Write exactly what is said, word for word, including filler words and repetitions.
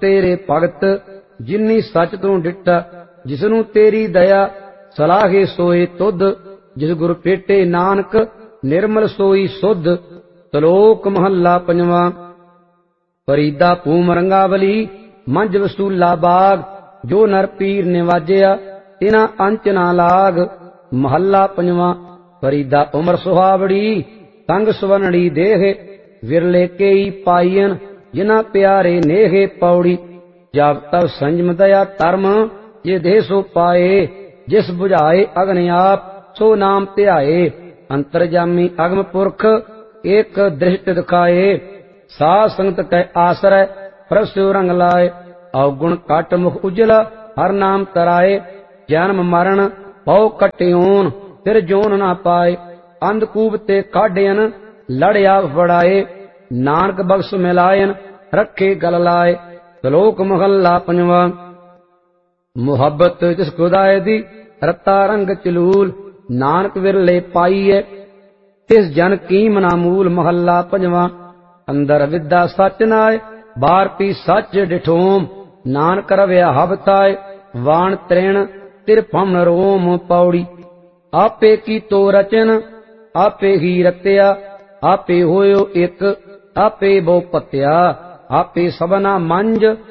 तेरे भगत जिन्नी सच तू डिठा, जिसनू तेरी दया सलाहे सोए तुध। जिस गुर पेटे नानक निर्मल सोई सुध। तलोक महला पंजवा। फरीदा भूम रंगावली मंझ वसूला बाग, जो नर पीर निवाजिया तिना अंच ना लाग। महला पंजवा। फरीदा उमर सुहावड़ी तंग सुवनड़ी देह, विरले केई पाईयन जिना प्यारे नेहे पौड़ी। जब तब संजम दया धर्म ये देह सो पाए, जिस बुझाए अग्नि आप सो नाम ध्याए। अंतरजामी अगम पुरख एक दृष्ट दिखाए, साध संगत कै आश्रय प्रभ रंग लाए। अवगुण काट मुख उजला हर नाम तराए, जन्म मरण पौ कट्योन फिर जोन ना पाए। अंधकूप ते काढ़यन लड़या फड़ाए, नानक बख्श मिलायन रखे गल लाए। श्लोक महला पंजवा। मुहब्बत जिस खुदाए दी रता रंग चलूल, नानक विरले पाईए तिस जन कीम ना मूल। महला पंजवा। अंदर विद्या सच नाय बार पी सच डिठोम, नानक रव्या हबताय वाण त्रिण तिरफम रोम पौड़ी। आपे की तो रचन आपे ही रत्या, आपे होयो एक आपे बहु पत्या। आपे सबना मंज